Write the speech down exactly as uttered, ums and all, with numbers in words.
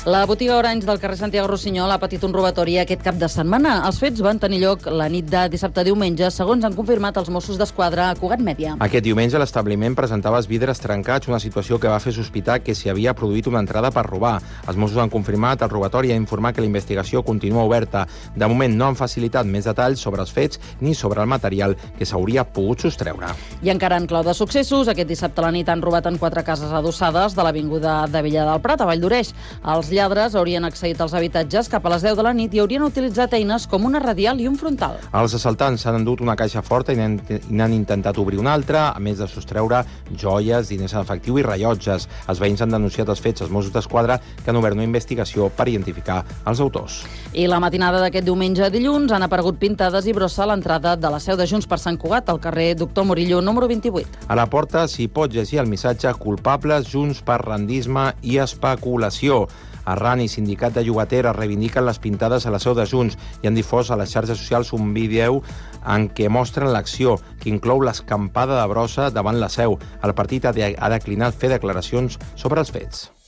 La botiga Orange del carrer Santiago Rossinyol ha patit un robatori aquest cap de setmana. Els fets van tenir lloc la nit de dissabte a diumenge, segons han confirmat els Mossos d'Esquadra a Cugat Mèdia. Aquest diumenge l'establiment presentava els vidres trencats, una situació que va fer sospitar que s'hi havia produït una entrada per robar. Els Mossos han confirmat el robatori i han informat que la investigació continua oberta. De moment no han facilitat més detalls sobre els fets ni sobre el material que s'hauria pogut sostreure. I encara en clau de successos, aquest dissabte a la nit han robat en quatre cases adossades de l'avinguda de Villa del Prat, a Vall d'Oreix. Els lladres haurien accedit als habitatges cap a les deu de la nit i haurien utilitzat eines com una radial i un frontal. Els assaltants s'han endut una caixa forta i n'han intentat obrir una altra, a més de sostreure joies, diners en efectiu i rellotges. Els veïns han denunciat els fets als Mossos d'Esquadra, que han obert una investigació per identificar els autors. I la matinada d'aquest diumenge a dilluns han aparegut pintades i brossa a l'entrada de la seu de Junts per Sant Cugat, al carrer Doctor Murillo, número vint-i-vuit. A la porta s'hi pot llegir el missatge "Culpables Junts per rendisme i especulació". Arran i Sindicat de Llogateres reivindiquen les pintades a la seu de Junts i han difós a les xarxes socials un vídeo en què mostren l'acció, que inclou l'escampada de brossa davant la seu. El partit ha declinat fer declaracions sobre els fets.